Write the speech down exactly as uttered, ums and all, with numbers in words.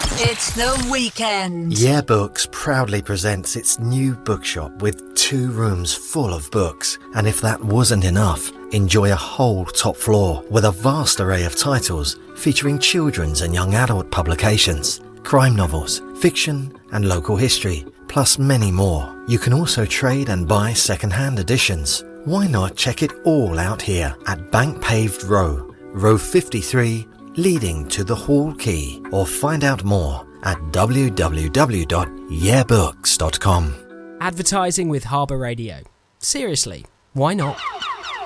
It's the weekend. Yeah Books proudly presents its new bookshop with two rooms full of books. And if that wasn't enough, enjoy a whole top floor with a vast array of titles featuring children's and young adult publications, crime novels, fiction and local history, plus many more. You can also trade and buy second-hand editions. Why not check it all out here at Bank Paved Row, row fifty-three, leading to the Hall Quay, or find out more at w w w dot yeah books dot com. Advertising with Harbour Radio. Seriously, why not?